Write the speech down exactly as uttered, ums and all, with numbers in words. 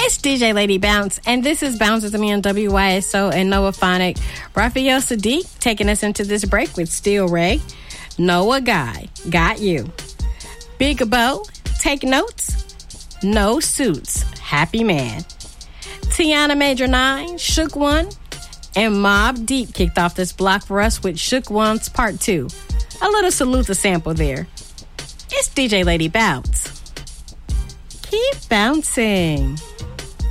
It's D J Lady Bounce, and this is Bounces to Me on W Y S O and Noah Phonic. Raphael Sadiq taking us into this break with Steel Ray. Noah Guy, Got You. Big Bo, Take Notes. No Suits, Happy Man. Tiana Major nine, Shook One, and Mob Deep kicked off this block for us with Shook One's Part two. A little salute to sample there. It's D J Lady Bounce. Keep bouncing.